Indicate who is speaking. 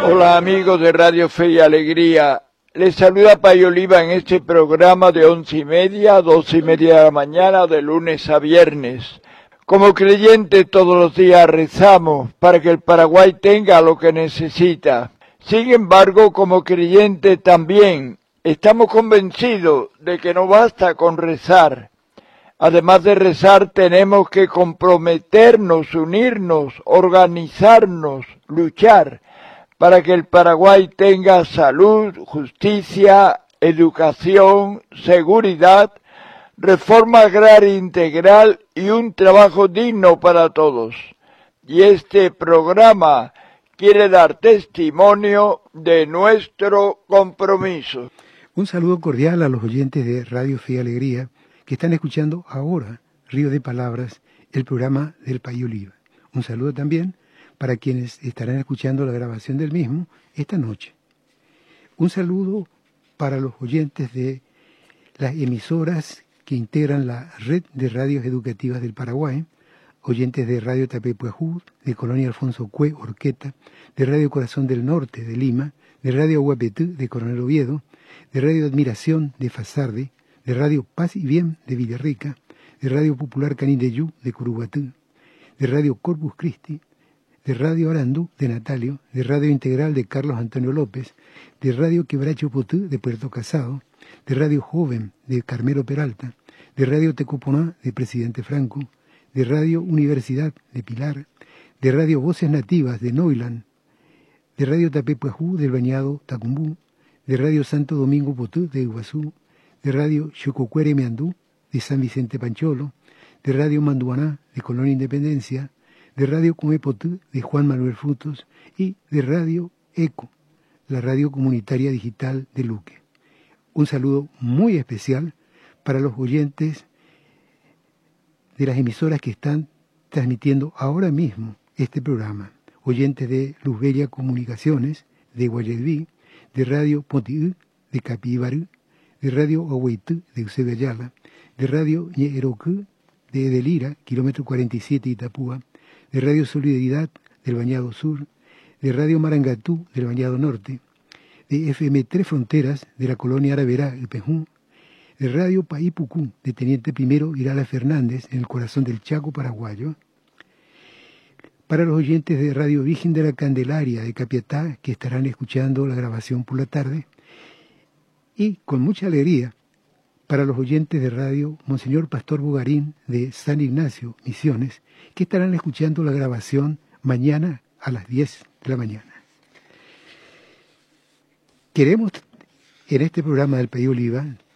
Speaker 1: Hola amigos de Radio Fe y Alegría, les saluda Pay Oliva en este programa de 11:30 a 12:30 de la mañana de lunes a viernes. Como creyentes todos los días rezamos para que el Paraguay tenga lo que necesita. Sin embargo, como creyentes también estamos convencidos de que no basta con rezar. Además de rezar, tenemos que comprometernos, unirnos, organizarnos, luchar para que el Paraguay tenga salud, justicia, educación, seguridad, reforma agraria integral y un trabajo digno para todos. Y este programa quiere dar testimonio de nuestro compromiso.
Speaker 2: Un saludo cordial a los oyentes de Radio Fe y Alegría que están escuchando ahora Río de Palabras, el programa del Pay Oliva. Un saludo también para quienes estarán escuchando la grabación del mismo esta noche. Un saludo para los oyentes de las emisoras que integran la red de radios educativas del Paraguay, oyentes de Radio Tapepuajú, de Colonia Alfonso Cue, Orqueta, de Radio Corazón del Norte, de Lima, de Radio Huapetú, de Coronel Oviedo, de Radio Admiración, de Fasarde, de Radio Paz y Bien, de Villarrica, de Radio Popular Canindeyú, de Curuguatú, de Radio Corpus Christi, de Radio Arandú, de Natalio, de Radio Integral de Carlos Antonio López, de Radio Quebracho Potú, de Puerto Casado, de Radio Joven, de Carmelo Peralta, de Radio Tecoponá, de Presidente Franco, de Radio Universidad, de Pilar, de Radio Voces Nativas, de Noilan, de Radio Tapepuajú, del Bañado Tacumbú, de Radio Santo Domingo Potú, de Iguazú, de Radio Xococuere Meandú, de San Vicente Pancholo, de Radio Manduaná, de Colonia Independencia, de Radio Comepotú, de Juan Manuel Frutos, y de Radio ECO, la radio comunitaria digital de Luque. Un saludo muy especial para los oyentes de las emisoras que están transmitiendo ahora mismo este programa. Oyentes de Luz Bella Comunicaciones, de Guayelví, de Radio Potiú, de Capibarú, de Radio Ahuaytú, de Eusebio Ayala, de Radio Ñeerocú, de Edelira, kilómetro 47 Itapúa, de Radio Solidaridad, del Bañado Sur, de Radio Marangatú, del Bañado Norte, de FM Tres Fronteras, de la Colonia Araverá, el Pejú, de Radio Paipucú, de Teniente Primero Irala Fernández, en el corazón del Chaco paraguayo, para los oyentes de Radio Virgen de la Candelaria, de Capiatá, que estarán escuchando la grabación por la tarde, y con mucha alegría, para los oyentes de Radio Monseñor Pastor Bugarín, de San Ignacio, Misiones, que estarán escuchando la grabación mañana a las 10 de la mañana. Queremos en este programa del Pay Oliva